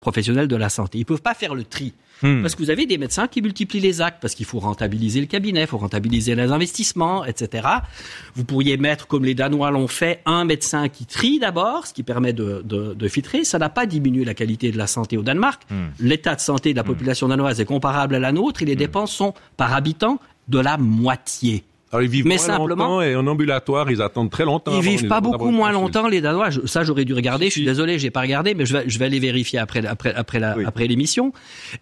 professionnels de la santé. Ils peuvent pas faire le tri. Parce que vous avez des médecins qui multiplient les actes, parce qu'il faut rentabiliser le cabinet, il faut rentabiliser les investissements, etc. Vous pourriez mettre, comme les Danois l'ont fait, un médecin qui trie d'abord, ce qui permet de filtrer. Ça n'a pas diminué la qualité de la santé au Danemark. L'état de santé de la population danoise est comparable à la nôtre et les dépenses sont, par habitant, de la moitié. Alors, ils vivent moins longtemps et en ambulatoire, ils attendent très longtemps. Ils vivent pas beaucoup moins longtemps, les Danois. Ça, j'aurais dû regarder. Je suis désolé, j'ai pas regardé, mais je vais aller vérifier après l'émission.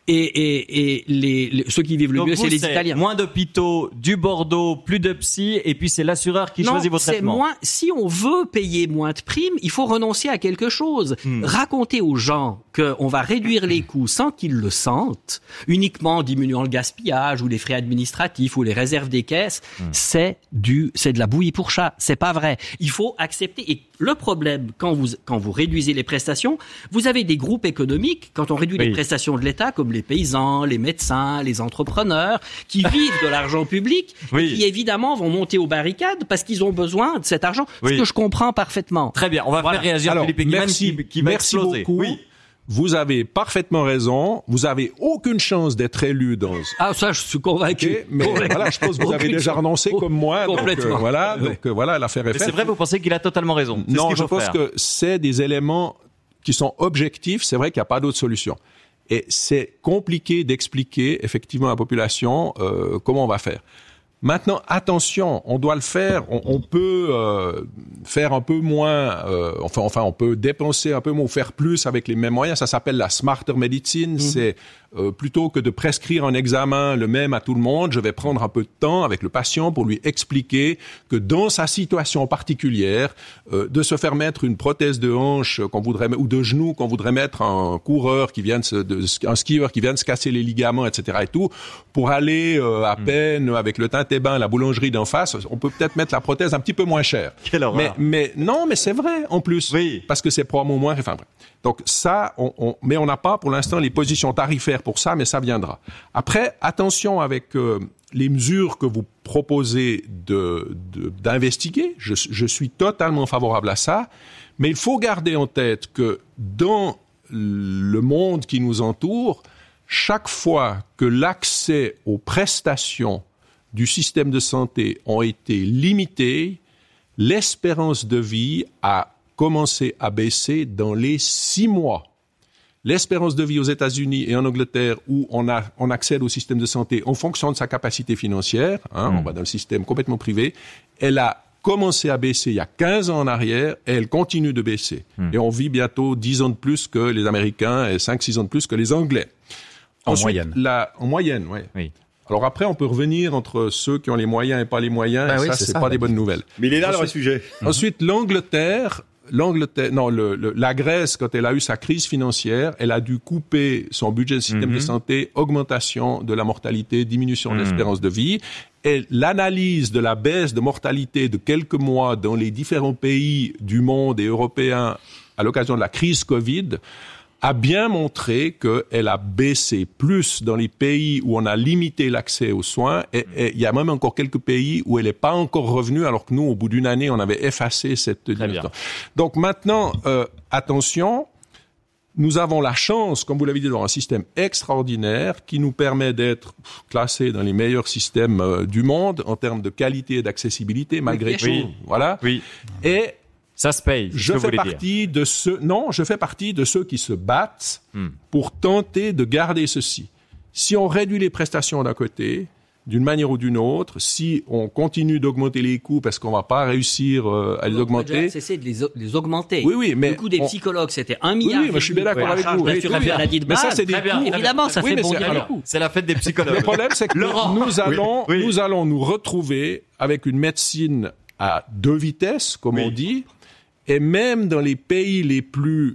Et ceux qui vivent le mieux, c'est les Italiens. Moins d'hôpitaux, du Bordeaux, plus de psy, et puis c'est l'assureur qui choisit vos traitements. Si on veut payer moins de primes, il faut renoncer à quelque chose. Raconter aux gens qu'on va réduire les coûts sans qu'ils le sentent, uniquement en diminuant le gaspillage ou les frais administratifs ou les réserves des caisses, c'est de la bouillie pour chat. C'est pas vrai. Il faut accepter. Et le problème, quand vous réduisez les prestations, vous avez des groupes économiques, quand on réduit les prestations de l'État, comme les paysans, les médecins, les entrepreneurs, qui vivent de l'argent public, et qui évidemment vont monter aux barricades parce qu'ils ont besoin de cet argent, ce que je comprends parfaitement. Très bien. On va faire réagir Philippe Guillemette qui va exploser. Beaucoup. Oui. Vous avez parfaitement raison. Vous avez aucune chance d'être élu dans... Ah, ça, je suis convaincu. Okay, mais voilà, je pense que vous avez déjà renoncé comme moi. Complètement. Donc voilà, l'affaire est faite. Mais c'est vrai, vous pensez qu'il a totalement raison. Non, je pense que c'est des éléments qui sont objectifs. C'est vrai qu'il n'y a pas d'autre solution. Et c'est compliqué d'expliquer effectivement à la population comment on va faire. Maintenant, attention, on doit le faire. On peut faire un peu moins. Enfin, on peut dépenser un peu moins ou faire plus avec les mêmes moyens. Ça s'appelle la smarter medicine. C'est plutôt que de prescrire un examen le même à tout le monde, je vais prendre un peu de temps avec le patient pour lui expliquer que dans sa situation particulière, de se faire mettre une prothèse de hanche ou de genou qu'on voudrait mettre à un coureur qui vient un skieur qui vient de se casser les ligaments, etc. et tout, pour aller à peine avec le Tintébain à la boulangerie d'en face, on peut peut-être mettre la prothèse un petit peu moins chère. Quelle horreur. Mais c'est vrai en plus, parce que c'est probablement moins. Enfin bref. Donc ça, mais on n'a pas pour l'instant les positions tarifaires pour ça, mais ça viendra. Après, attention avec les mesures que vous proposez d'investiguer. Je suis totalement favorable à ça, mais il faut garder en tête que dans le monde qui nous entoure, chaque fois que l'accès aux prestations du système de santé ont été limités, l'espérance de vie a commencé à baisser dans les 6 mois. L'espérance de vie aux États-Unis et en Angleterre, où on accède au système de santé en fonction de sa capacité financière, on va dans le système complètement privé, elle a commencé à baisser il y a 15 ans en arrière et elle continue de baisser. Et on vit bientôt 10 ans de plus que les Américains et 5-6 ans de plus que les Anglais. Moyenne. En moyenne, oui. Alors après, on peut revenir entre ceux qui ont les moyens et pas les moyens, et ça, c'est pas des bonnes nouvelles. Mais il est là, le sujet. Ensuite, la Grèce, quand elle a eu sa crise financière, elle a dû couper son budget de système de santé, augmentation de la mortalité, diminution de l'espérance de vie. Et l'analyse de la baisse de mortalité de quelques mois dans les différents pays du monde et européens à l'occasion de la crise Covid a bien montré qu'elle a baissé plus dans les pays où on a limité l'accès aux soins et il y a même encore quelques pays où elle n'est pas encore revenue alors que nous, au bout d'une année, on avait effacé cette diminution. Donc maintenant, attention, nous avons la chance, comme vous l'avez dit, d'avoir un système extraordinaire qui nous permet d'être classé dans les meilleurs systèmes du monde en termes de qualité et d'accessibilité, malgré tout. Voilà. Oui. Et ça se paye. Je fais partie de ceux qui se battent pour tenter de garder ceci. Si on réduit les prestations d'un côté, d'une manière ou d'une autre, si on continue d'augmenter les coûts parce qu'on va pas réussir à les augmenter. On va cesser de les augmenter. Oui, mais le coût des psychologues, c'était 1 milliard. Oui, mais je suis bien d'accord avec vous. Mais ça, c'est des coûts. Évidemment, ça fait bondir les coûts. C'est la fête des psychologues. Le problème, c'est que nous allons nous retrouver avec une médecine à 2 vitesses, comme on dit. Et même dans les pays les plus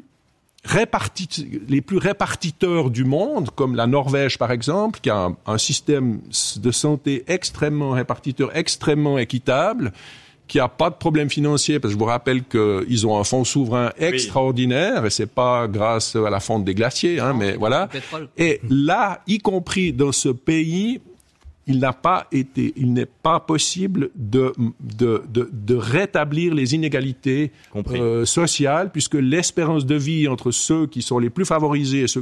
répartiteurs du monde, comme la Norvège par exemple, qui a un système de santé extrêmement répartiteur, extrêmement équitable, qui a pas de problème financier, parce que je vous rappelle qu'ils ont un fonds souverain extraordinaire, et c'est pas grâce à la fonte des glaciers, mais voilà. Et là, y compris dans ce pays, il n'est pas possible de rétablir les inégalités sociales, puisque l'espérance de vie entre ceux qui sont les plus favorisés et ceux